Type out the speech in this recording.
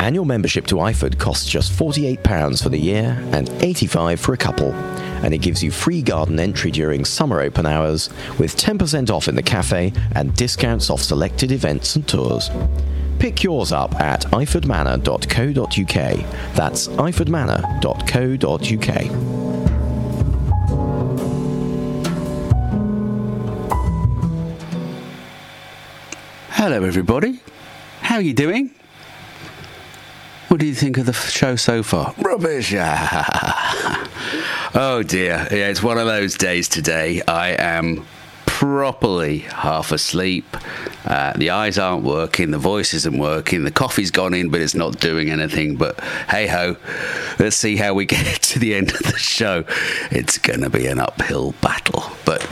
Annual membership to iFood costs just £48 for the year and £85 for a couple, and it gives you free garden entry during summer open hours with 10% off in the cafe and discounts off selected events and tours. Pick yours up at ifordmanor.co.uk. That's ifordmanor.co.uk. Hello everybody, how are you doing? What do you think of the show so far? Rubbish! Oh dear, yeah, it's one of those days today. I am properly half asleep. The eyes aren't working, the voice isn't working, the coffee's gone in but it's not doing anything. But hey ho, let's see how we get to the end of the show. It's going to be an uphill battle, but